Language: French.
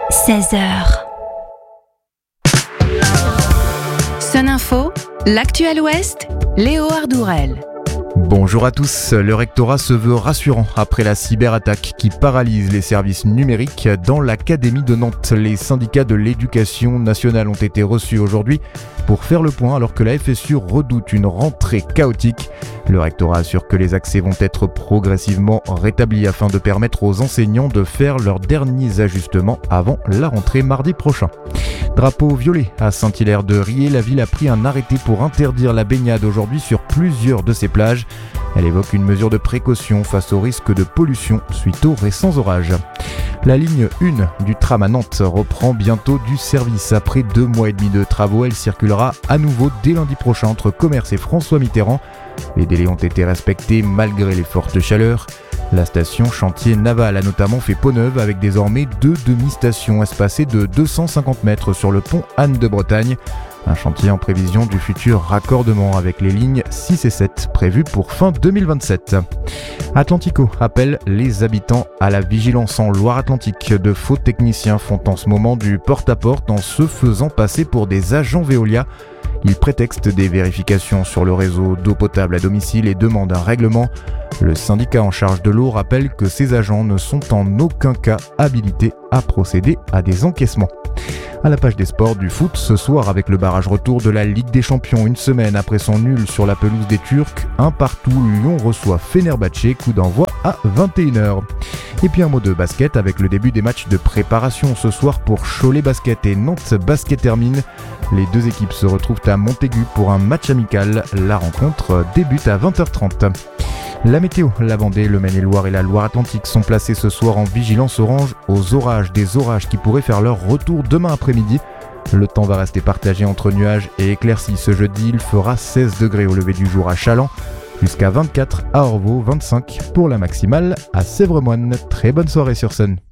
16h. Sun Info, l'actu à l'Ouest, Léo Ardourel. Bonjour à tous, le rectorat se veut rassurant après la cyberattaque qui paralyse les services numériques dans l'Académie de Nantes. Les syndicats de l'éducation nationale ont été reçus aujourd'hui pour faire le point alors que la FSU redoute une rentrée chaotique. Le rectorat assure que les accès vont être progressivement rétablis afin de permettre aux enseignants de faire leurs derniers ajustements avant la rentrée mardi prochain. Drapeau violet à Saint-Hilaire-de-Riez, la ville a pris un arrêté pour interdire la baignade aujourd'hui sur plusieurs de ses plages. Elle évoque une mesure de précaution face au risque de pollution suite aux récents orages. La ligne 1 du tram à Nantes reprend bientôt du service. Après 2 mois et demi de travaux, elle circulera à nouveau dès lundi prochain entre Commerce et François Mitterrand. Les délais ont été respectés malgré les fortes chaleurs. La station chantier naval a notamment fait peau neuve avec désormais 2 demi-stations espacées de 250 mètres sur le pont Anne de Bretagne. Un chantier en prévision du futur raccordement avec les lignes 6 et 7 prévues pour fin 2027. Atlantico appelle les habitants à la vigilance en Loire-Atlantique. De faux techniciens font en ce moment du porte-à-porte en se faisant passer pour des agents Veolia. Ils prétextent des vérifications sur le réseau d'eau potable à domicile et demandent un règlement. Le syndicat en charge de l'eau rappelle que ces agents ne sont en aucun cas habilités à procéder à des encaissements. À la page des sports du foot, ce soir avec le barrage retour de la Ligue des Champions, une semaine après son nul sur la pelouse des Turcs, 1-1, Lyon reçoit Fenerbahçe, coup d'envoi à 21h. Et puis un mot de basket avec le début des matchs de préparation ce soir pour Cholet Basket et Nantes Basket Hermine. Les deux équipes se retrouvent à Montaigu pour un match amical. La rencontre débute à 20h30. La météo, la Vendée, le Maine-et-Loire et la Loire-Atlantique sont placés ce soir en vigilance orange aux orages. Des orages qui pourraient faire leur retour demain après-midi. Le temps va rester partagé entre nuages et éclaircies. Ce jeudi, il fera 16 degrés au lever du jour à Chaland, jusqu'à 24 à Orvaux, 25 pour la maximale à Sèvremoine. Très bonne soirée sur Sun.